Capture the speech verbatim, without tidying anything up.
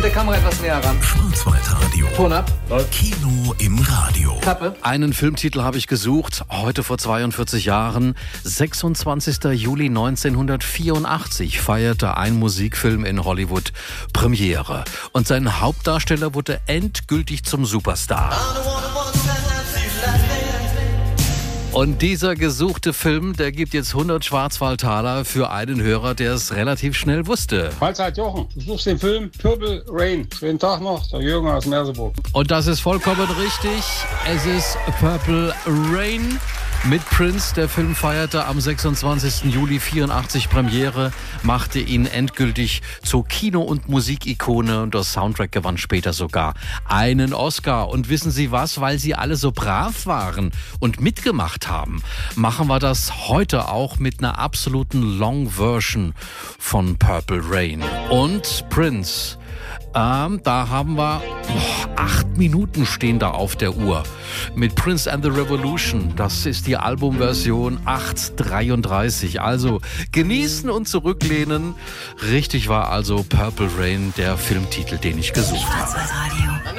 der Kamera etwas näher ran. Schwarzwaldradio. Ton ab. Kino im Radio. Klappe. Einen Filmtitel habe ich gesucht, heute vor zweiundvierzig Jahren. sechsundzwanzigster Juli neunzehnhundertvierundachtzig feierte ein Musikfilm in Hollywood Premiere. Und sein Hauptdarsteller wurde endgültig zum Superstar. Und dieser gesuchte Film, der gibt jetzt hundert Schwarzwaldtaler für einen Hörer, der es relativ schnell wusste. Mahlzeit Jochen, du suchst den Film Purple Rain. Schönen Tag noch, der Jürgen aus Merseburg. Und das ist vollkommen richtig. Es ist Purple Rain mit Prince. Der Film feierte am sechsundzwanzigsten Juli vierundachtzig Premiere, machte ihn endgültig zur Kino- und Musikikone und der Soundtrack gewann später sogar einen Oscar. Und wissen Sie was? Weil sie alle so brav waren und mitgemacht haben, machen wir das heute auch mit einer absoluten Long-Version von Purple Rain. Und Prince, ähm, da haben wir oh, acht Minuten stehen da auf der Uhr. Mit Prince and the Revolution, das ist die Albumversion acht dreiunddreißig. Also genießen und zurücklehnen. Richtig war also Purple Rain der Filmtitel, den ich gesucht habe.